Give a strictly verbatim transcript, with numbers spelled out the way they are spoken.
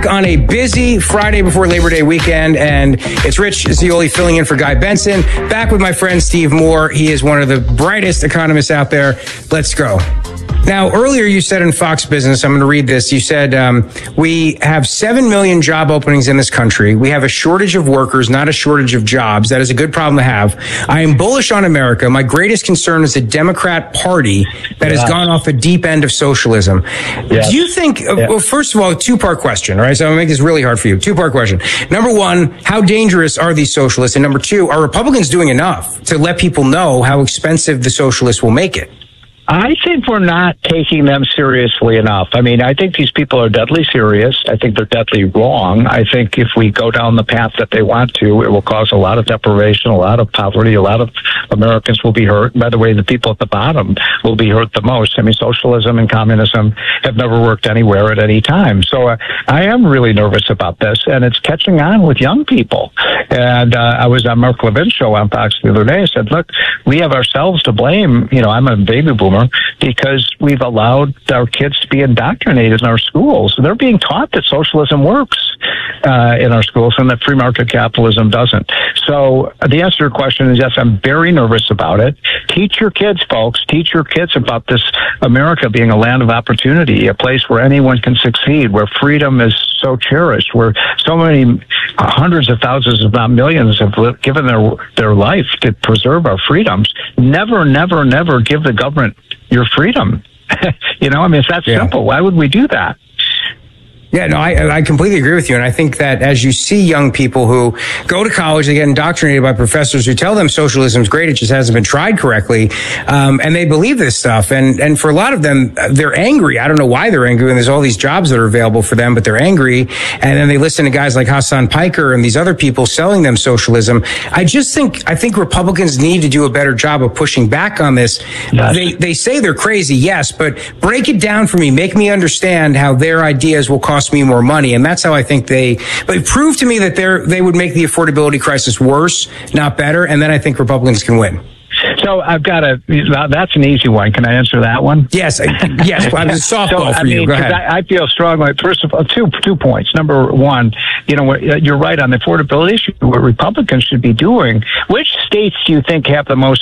back on a busy Friday before Labor Day weekend, and it's Rich Zeoli filling in for Guy Benson. Back with my friend Steve Moore. He is one of the brightest economists out there. Let's go. Now, earlier you said in Fox Business, I'm going to read this. You said, um, we have seven million job openings in this country. We have a shortage of workers, not a shortage of jobs. That is a good problem to have. I am bullish on America. My greatest concern is the Democrat Party that yeah. has gone off a deep end of socialism. Yes. Do you think, uh, yeah. well, first of all, a two-part question, all right? So I'm going to make this really hard for you. Two-part question. Number one, how dangerous are these socialists? And number two, are Republicans doing enough to let people know how expensive the socialists will make it? I think we're not taking them seriously enough. I mean, I think these people are deadly serious. I think they're deadly wrong. I think if we go down the path that they want to, it will cause a lot of deprivation, a lot of poverty, a lot of Americans will be hurt. By the way, the people at the bottom will be hurt the most. I mean, socialism and communism have never worked anywhere at any time. So uh, I am really nervous about this, and it's catching on with young people. And uh, I was on Mark Levin's show on Fox the other day. I said, look, we have ourselves to blame. You know, I'm a baby boomer, because we've allowed our kids to be indoctrinated in our schools. They're being taught that socialism works uh, in our schools and that free market capitalism doesn't. So the answer to your question is yes, I'm very nervous about it. Teach your kids, folks. Teach your kids about this America being a land of opportunity, a place where anyone can succeed, where freedom is so cherished, where so many hundreds of thousands, if not millions, have lived, given their their life to preserve our freedoms. Never, never, never give the government your freedom. You know, I mean, it's that yeah. simple. Why would we do that? Yeah, no, I, I completely agree with you. And I think that as you see young people who go to college, they get indoctrinated by professors who tell them socialism is great, it just hasn't been tried correctly. Um, and they believe this stuff. And, and for a lot of them, they're angry. I don't know why they're angry. And there's all these jobs that are available for them, but they're angry. And then they listen to guys like Hassan Piker and these other people selling them socialism. I just think, I think Republicans need to do a better job of pushing back on this. Yes. They, they say they're crazy, yes, but break it down for me. Make me understand how their ideas will cost me more money, and that's how I think they. But prove to me that they're they would make the affordability crisis worse, not better, and then I think Republicans can win. So I've got a. That's an easy one. Can I answer that one? Yes, yes. Well, it's a softball so, for I mean, you. Go ahead. I, I feel strongly. First of all, two two points. Number one, you know, you're right on the affordability issue. What Republicans should be doing. Which states do you think have the most